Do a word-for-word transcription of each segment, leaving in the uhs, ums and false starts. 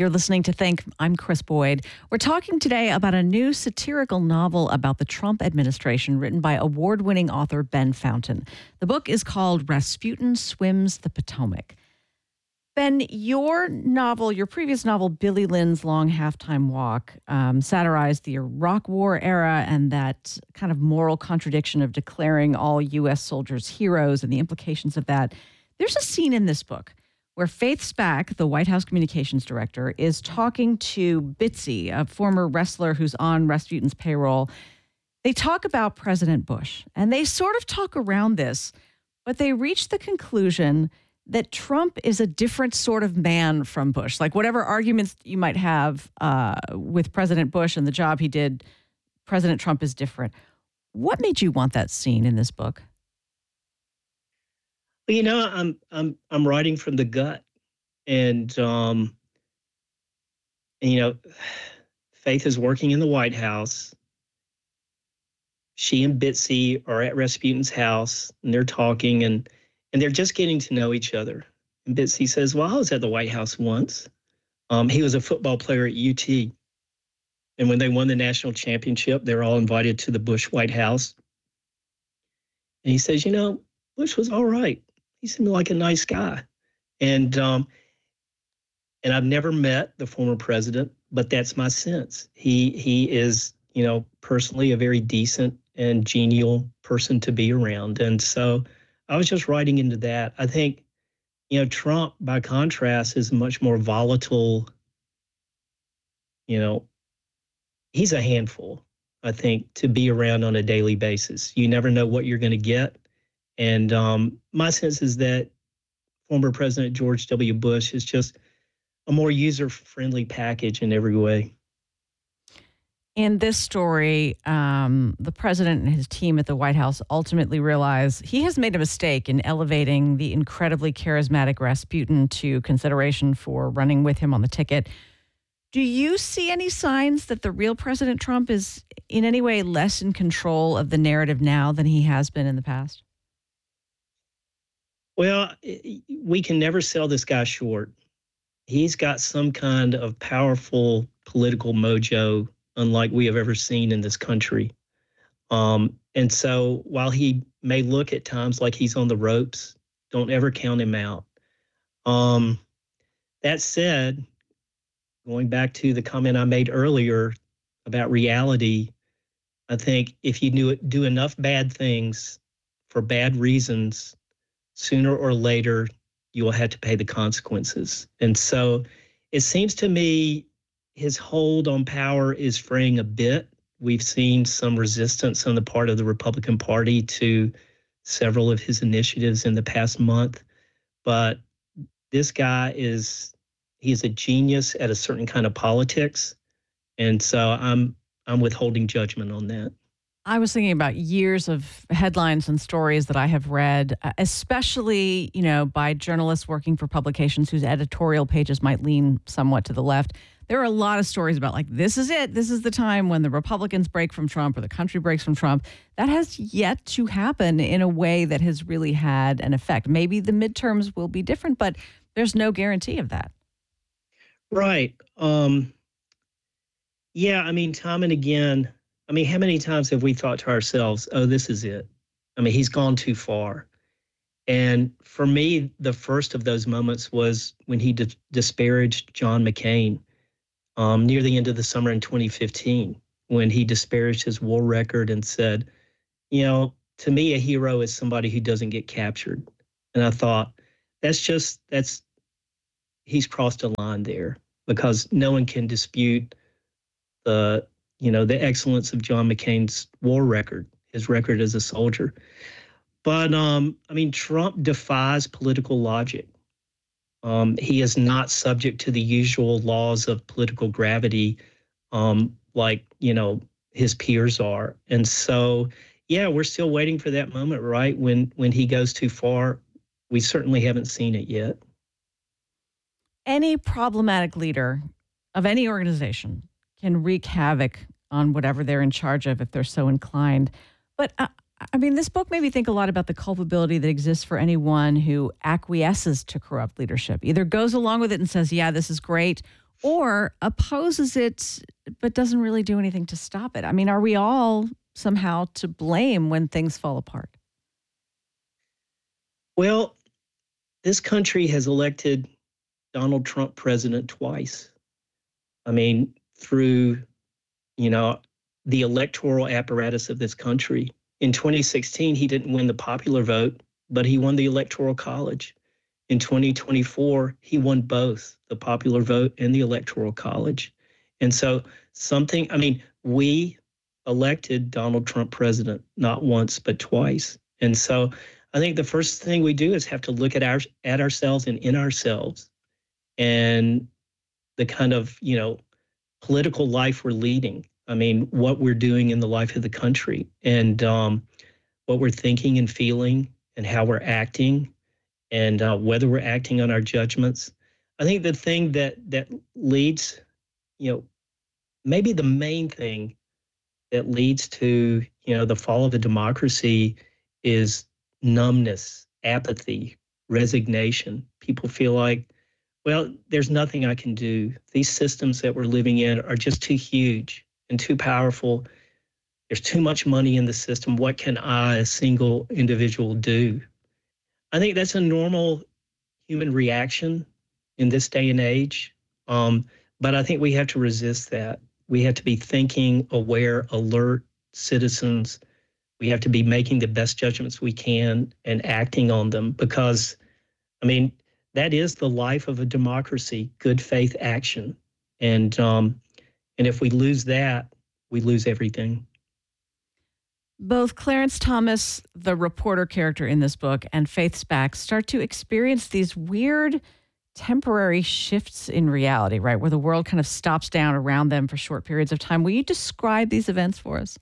You're listening to Think. I'm Chris Boyd. We're talking today about a new satirical novel about the Trump administration written by award-winning author Ben Fountain. The book is called Rasputin Swims the Potomac. Ben, your novel, your previous novel, Billy Lynn's Long Halftime Walk, um, satirized the Iraq War era and that kind of moral contradiction of declaring all U S soldiers heroes and the implications of that. There's a scene in this book where Faith Spack, the White House communications director, is talking to Bitsy, a former wrestler who's on Rasputin's payroll. They talk about President Bush, and they sort of talk around this, but they reach the conclusion that Trump is a different sort of man from Bush. Like whatever arguments you might have uh, with President Bush and the job he did, President Trump is different. What made you want that scene in this book? Well, you know, I'm I'm I'm writing from the gut, and um, and, you know, Faith is working in the White House. She and Bitsy are at Rasputin's house, and they're talking, and and they're just getting to know each other. And Bitsy says, "Well, I was at the White House once. Um, he was a football player at U T, and when they won the national championship, they were all invited to the Bush White House. And he says, you know, Bush was all right. He seemed like a nice guy. And um, and I've never met the former president, but that's my sense. He he is, you know, personally a very decent and genial person to be around. And so I was just writing into that. I think, you know, Trump, by contrast, is much more volatile. You know, he's a handful, I think, to be around on a daily basis. You never know what you're going to get. And um, my sense is that former President George W. Bush is just a more user-friendly package in every way. In this story, um, the president and his team at the White House ultimately realize he has made a mistake in elevating the incredibly charismatic Rasputin to consideration for running with him on the ticket. Do you see any signs that the real President Trump is in any way less in control of the narrative now than he has been in the past? Well, we can never sell this guy short. He's got some kind of powerful political mojo unlike we have ever seen in this country. Um, and so while he may look at times like he's on the ropes, don't ever count him out. Um, that said, going back to the comment I made earlier about reality, I think if you do, do enough bad things for bad reasons, sooner or later, you will have to pay the consequences. And so it seems to me his hold on power is fraying a bit. We've seen some resistance on the part of the Republican Party to several of his initiatives in the past month. But this guy is, he's a genius at a certain kind of politics. And so I'm I'm withholding judgment on that. I was thinking about years of headlines and stories that I have read, especially, you know, by journalists working for publications whose editorial pages might lean somewhat to the left. There are a lot of stories about like, this is it. This is the time when the Republicans break from Trump or the country breaks from Trump. That has yet to happen in a way that has really had an effect. Maybe the midterms will be different, but there's no guarantee of that. Right. Um, yeah, I mean, time and again, I mean, how many times have we thought to ourselves, oh, this is it? I mean, he's gone too far. And for me, the first of those moments was when he di- disparaged John McCain um, near the end of the summer in twenty fifteen, when he disparaged his war record and said, you know, to me, a hero is somebody who doesn't get captured. And I thought, that's just, that's, he's crossed a line there, because no one can dispute the, you know, the excellence of John McCain's war record, his record as a soldier. But, um, I mean, Trump defies political logic. Um, he is not subject to the usual laws of political gravity um, like, you know, his peers are. And so, yeah, we're still waiting for that moment, right, when when he goes too far. We certainly haven't seen it yet. Any problematic leader of any organization can wreak havoc on whatever they're in charge of if they're so inclined. But, uh, I mean, this book made me think a lot about the culpability that exists for anyone who acquiesces to corrupt leadership, either goes along with it and says, yeah, this is great, or opposes it but doesn't really do anything to stop it? I mean, are we all somehow to blame when things fall apart? Well, this country has elected Donald Trump president twice. I mean, through, you know, the electoral apparatus of this country. In twenty sixteen, he didn't win the popular vote, but he won the electoral college. In twenty twenty-four, he won both the popular vote and the electoral college. And so something, I mean, we elected Donald Trump president, not once, but twice. And so I think the first thing we do is have to look at our at ourselves and in ourselves and the kind of, you know, political life we're leading. I mean, what we're doing in the life of the country and um, what we're thinking and feeling and how we're acting and uh, whether we're acting on our judgments. I think the thing that that leads, you know, maybe the main thing that leads to, you know, the fall of a democracy is numbness, apathy, resignation. People feel like, well, there's nothing I can do. These systems that we're living in are just too huge and too powerful. There's too much money in the system. What can I, a single individual, do? I think that's a normal human reaction in this day and age. Um, but I think we have to resist that. We have to be thinking, aware, alert citizens. We have to be making the best judgments we can and acting on them because, I mean, that is the life of a democracy, good faith action. And um, and if we lose that, we lose everything. Both Clarence Thomas, the reporter character in this book, and Faith Spack start to experience these weird temporary shifts in reality, right? Where the world kind of stops down around them for short periods of time. Will you describe these events for us?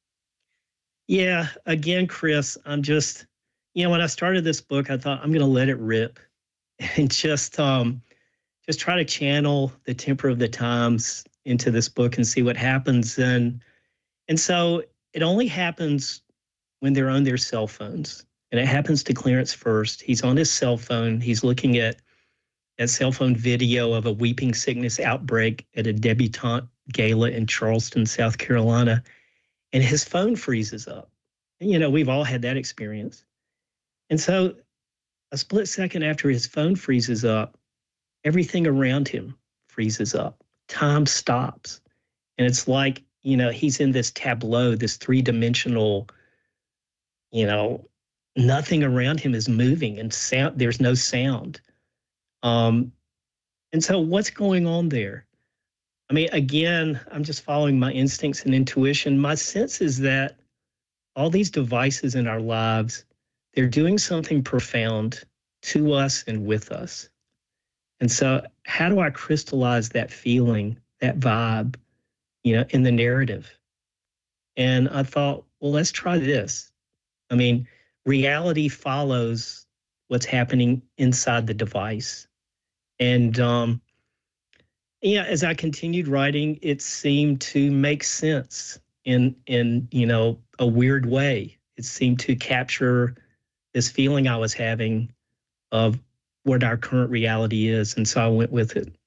Yeah, again, Chris, I'm just, you know, when I started this book, I thought I'm going to let it rip and just um, just try to channel the temper of the times into this book and see what happens. And and so it only happens when they're on their cell phones. And it happens to Clarence first. He's on his cell phone. He's looking at a cell phone video of a weeping sickness outbreak at a debutante gala in Charleston, South Carolina. And his phone freezes up. And, you know, we've all had that experience. And so a split second after his phone freezes up, everything around him freezes up. Time stops. And it's like, you know, he's in this tableau, this three-dimensional, you know, nothing around him is moving and sound, there's no sound. Um, and so what's going on there? I mean, again, I'm just following my instincts and intuition. My sense is that all these devices in our lives, they're doing something profound to us and with us. And so how do I crystallize that feeling, that vibe, you know, in the narrative? And I thought, well, let's try this. I mean, reality follows what's happening inside the device. And, um, yeah, as I continued writing, it seemed to make sense in, in, you know, a weird way. It seemed to capture this feeling I was having of what our current reality is. And so I went with it.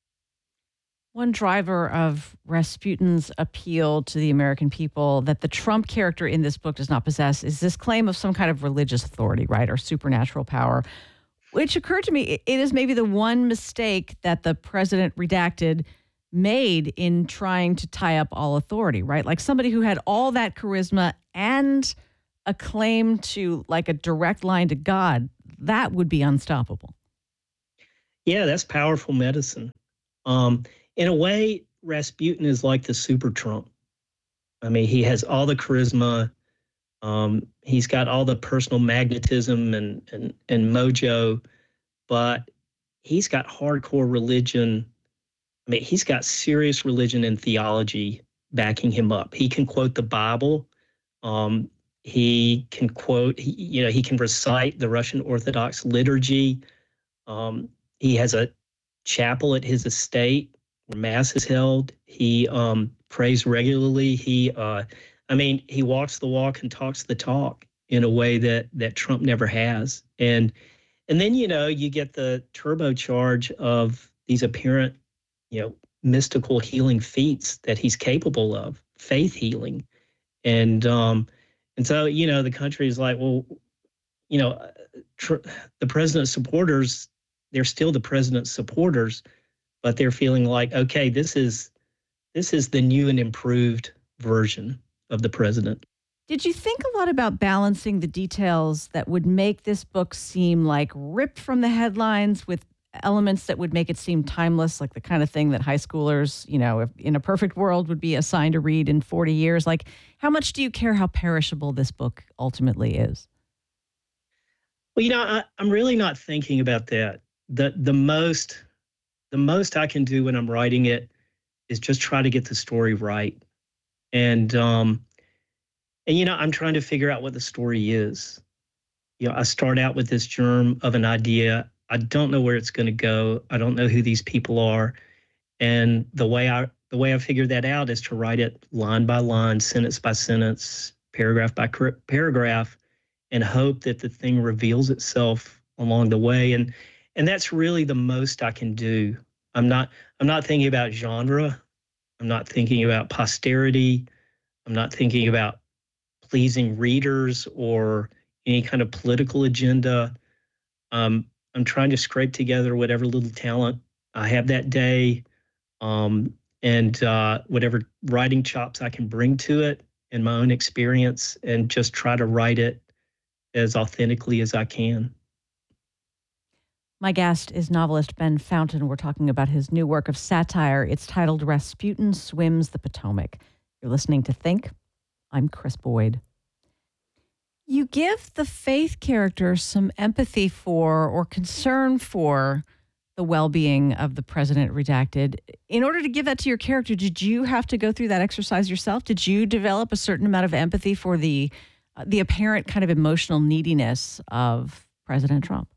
One driver of Rasputin's appeal to the American people that the Trump character in this book does not possess is this claim of some kind of religious authority, right, or supernatural power, which occurred to me, it is maybe the one mistake that the president redacted made in trying to tie up all authority, right? Like somebody who had all that charisma and a claim to like a direct line to God, that would be unstoppable. Yeah, that's powerful medicine. Um, in a way, Rasputin is like the super Trump. I mean, he has all the charisma. Um, he's got all the personal magnetism and, and, and mojo, but he's got hardcore religion. I mean, he's got serious religion and theology backing him up. He can quote the Bible. Um, he can quote, he, you know, he can recite the Russian Orthodox liturgy. Um, he has a chapel at his estate where mass is held. He um, prays regularly. He, uh, I mean, he walks the walk and talks the talk in a way that that Trump never has. And and then, you know, you get the turbocharge of these apparent you know, mystical healing feats that he's capable of, faith healing. And um, and so, you know, the country is like, well, you know, tr- the president's supporters, they're still the president's supporters, but they're feeling like, okay, this is this is the new and improved version of the president. Did you think a lot about balancing the details that would make this book seem like ripped from the headlines with elements that would make it seem timeless, like the kind of thing that high schoolers, you know, if in a perfect world would be assigned to read in forty years? Like, how much do you care how perishable this book ultimately is? Well, you know, I, I'm really not thinking about that. The the most the most I can do when I'm writing it is just try to get the story right. And um and you know, I'm trying to figure out what the story is. You know, I start out with this germ of an idea. I don't know where it's going to go. I don't know who these people are. And the way I the way I figured that out is to write it line by line, sentence by sentence, paragraph by cr- paragraph, and hope that the thing reveals itself along the way. And and that's really the most I can do. I'm not I'm not thinking about genre. I'm not thinking about posterity. I'm not thinking about pleasing readers or any kind of political agenda. Um, I'm trying to scrape together whatever little talent I have that day, um, and uh, whatever writing chops I can bring to it and my own experience, and just try to write it as authentically as I can. My guest is novelist Ben Fountain. We're talking about his new work of satire. It's titled Rasputin Swims the Potomac. You're listening to Think. I'm Chris Boyd. You give the faith character some empathy for or concern for the well-being of the president redacted. In order to give that to your character, did you have to go through that exercise yourself? Did you develop a certain amount of empathy for the uh, the apparent kind of emotional neediness of President Trump?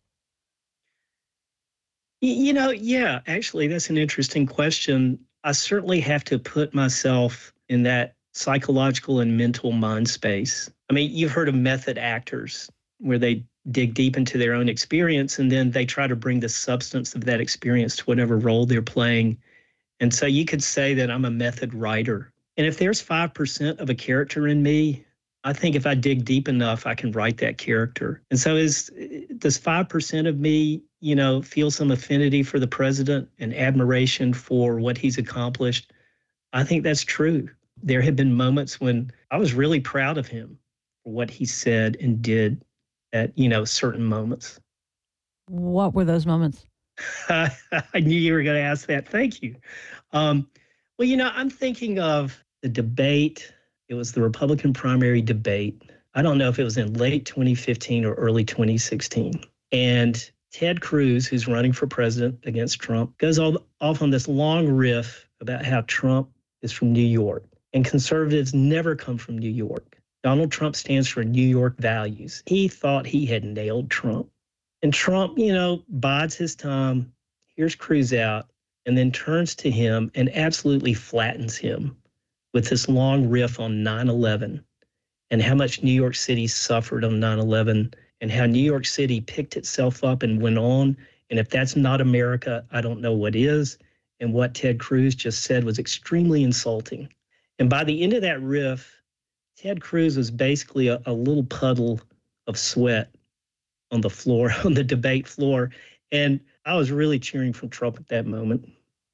You know, yeah, actually, that's an interesting question. I certainly have to put myself in that psychological and mental mind space. I mean, you've heard of method actors where they dig deep into their own experience and then they try to bring the substance of that experience to whatever role they're playing. And so you could say that I'm a method writer. And if there's five percent of a character in me, I think if I dig deep enough, I can write that character. And so is does five percent of me, you know, feel some affinity for the president and admiration for what he's accomplished? I think that's true. There have been moments when I was really proud of him for what he said and did at, you know, certain moments. What were those moments? I knew you were going to ask that. Thank you. Um, well, you know, I'm thinking of the debate. It was the Republican primary debate. I don't know if it was in late twenty fifteen or early twenty sixteen. And Ted Cruz, who's running for president against Trump, goes all, off on this long riff about how Trump is from New York and conservatives never come from New York. Donald Trump stands for New York values. He thought he had nailed Trump. And Trump, you know, bides his time, hears Cruz out, and then turns to him and absolutely flattens him with this long riff on nine eleven and how much New York City suffered on nine eleven and how New York City picked itself up and went on. And if that's not America, I don't know what is. And what Ted Cruz just said was extremely insulting. And by the end of that riff, Ted Cruz was basically a, a little puddle of sweat on the floor, on the debate floor. And I was really cheering for Trump at that moment.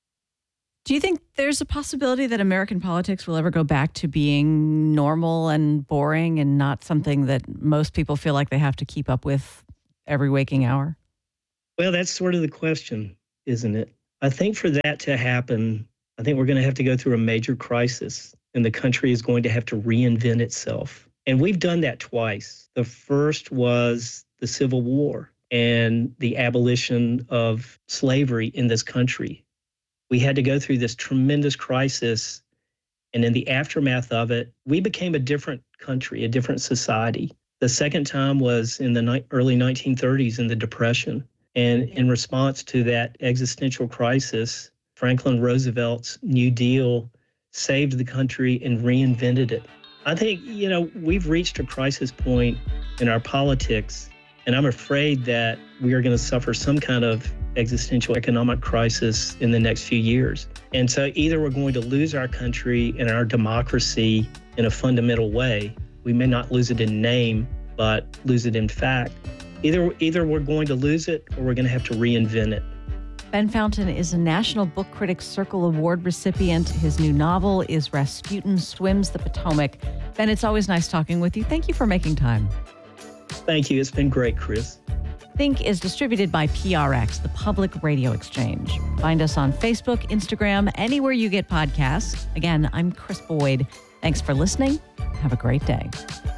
Do you think there's a possibility that American politics will ever go back to being normal and boring and not something that most people feel like they have to keep up with every waking hour? Well, that's sort of the question, isn't it? I think for that to happen, I think we're going to have to go through a major crisis and the country is going to have to reinvent itself. And we've done that twice. The first was the Civil War and the abolition of slavery in this country. We had to go through this tremendous crisis. And in the aftermath of it, we became a different country, a different society. The second time was in the ni- early nineteen thirties in the Depression. And in response to that existential crisis, Franklin Roosevelt's New Deal saved the country and reinvented it. I think, you know, we've reached a crisis point in our politics And I'm afraid that we are going to suffer some kind of existential economic crisis in the next few years. And so either we're going to lose our country and our democracy in a fundamental way. We may not lose it in name, but lose it in fact. Either, either we're going to lose it or we're going to have to reinvent it. Ben Fountain is a National Book Critics Circle Award recipient. His new novel is Rasputin Swims the Potomac. Ben, it's always nice talking with you. Thank you for making time. Thank you. It's been great, Chris. Think is distributed by P R X, the Public Radio Exchange. Find us on Facebook, Instagram, anywhere you get podcasts. Again, I'm Chris Boyd. Thanks for listening. Have a great day.